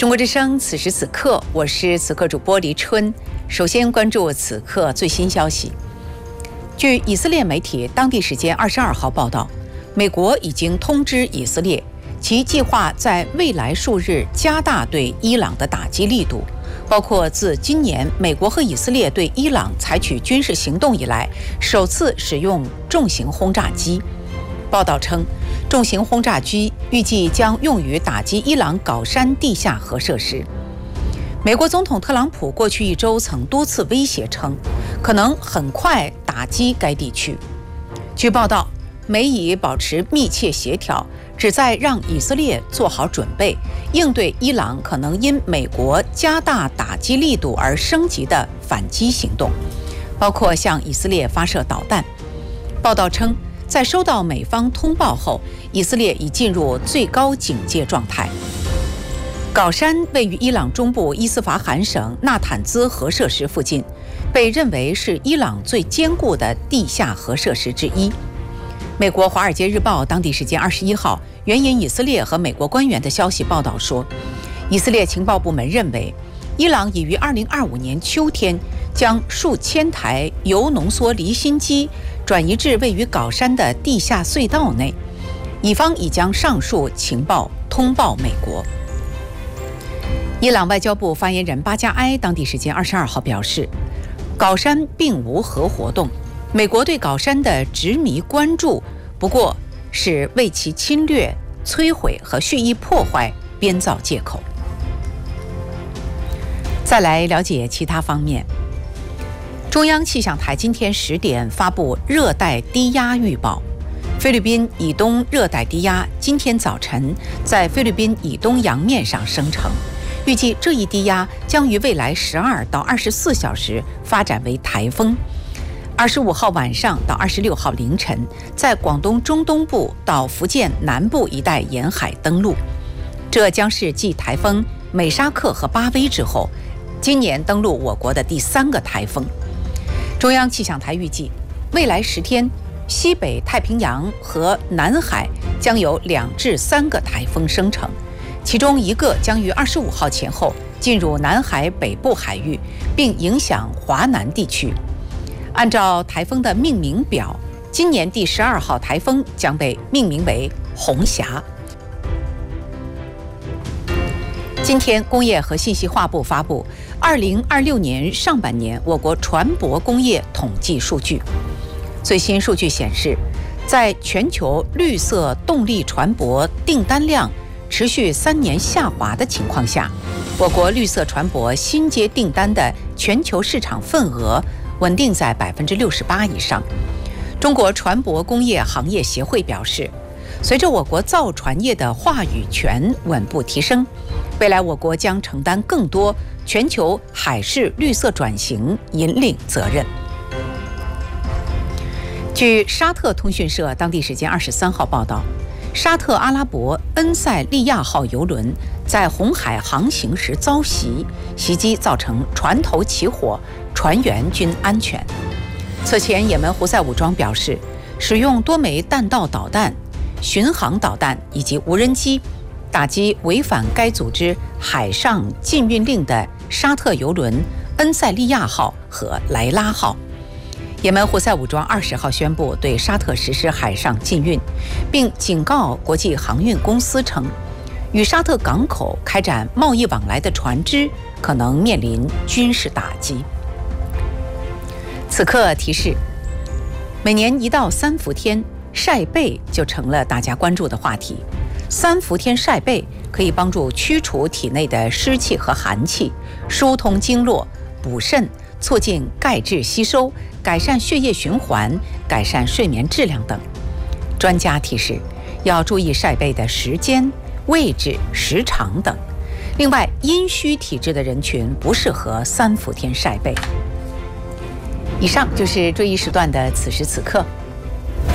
中国之声，此时此刻，我是此刻主播黎春。首先关注此刻最新消息。据以色列媒体当地时间22号报道，美国已经通知以色列，其计划在未来数日加大对伊朗的打击力度，包括自今年美国和以色列对伊朗采取军事行动以来，首次使用重型轰炸机。报道称，重型轰炸机预计将用于打击伊朗镐山地下核设施。美国总统特朗普过去一周曾多次威胁称，可能很快打击该地区。据报道，美以保持密切协调，旨在让以色列做好准备，应对伊朗可能因美国加大打击力度而升级的反击行动，包括向以色列发射导弹。报道称，在收到美方通报后，以色列已进入最高警戒状态。镐山位于伊朗中部伊斯法罕省纳坦兹核设施附近，被认为是伊朗最坚固的地下核设施之一。美国《华尔街日报》当地时间21号援引以色列和美国官员的消息报道说，以色列情报部门认为，伊朗已于2025年秋天将数千台铀浓缩离心机转移至位于镐山的地下隧道内，以方已将上述情报通报美国。伊朗外交部发言人巴加埃当地时间22号表示，镐山并无核活动，美国对镐山的执迷关注不过是为其侵略、摧毁和蓄意破坏编造借口。再来了解其他方面。中央气象台今天10点发布热带低压预报，菲律宾以东热带低压今天早晨在菲律宾以东洋面上生成，预计这一低压将于未来12到24小时发展为台风。25号晚上到26号凌晨，在广东中东部到福建南部一带沿海登陆，这将是继台风美沙克和巴威之后，今年登陆我国的第3个台风。中央气象台预计，未来10天，西北太平洋和南海将有2至3个台风生成，其中一个将于25号前后进入南海北部海域，并影响华南地区。按照台风的命名表，今年第12号台风将被命名为红霞。今天，工业和信息化部发布2026年上半年我国船舶工业统计数据。最新数据显示，在全球绿色动力船舶订单量持续3年下滑的情况下，我国绿色船舶新接订单的全球市场份额稳定在68%以上。中国船舶工业行业协会表示，随着我国造船业的话语权稳步提升，未来我国将承担更多全球海事绿色转型引领责任。据沙特通讯社当地时间23号报道，沙特阿拉伯恩塞利亚号邮轮在红海航行时遭袭，袭击造成船头起火，船员均安全。此前，也门胡塞武装表示，使用多枚弹道导弹、巡航导弹以及无人机打击违反该组织海上禁运令的沙特邮轮恩塞利亚号和莱拉号。也门胡塞武装20号宣布对沙特实施海上禁运，并警告国际航运公司称，与沙特港口开展贸易往来的船只可能面临军事打击。此刻提示，每年一到3伏天，晒背就成了大家关注的话题。3伏天晒背可以帮助驱除体内的湿气和寒气，疏通经络，补肾，促进钙质吸收，改善血液循环，改善睡眠质量等。专家提示，要注意晒背的时间、位置、时长等。另外，阴虚体质的人群不适合3伏天晒背。以上就是这一时段的此时此刻。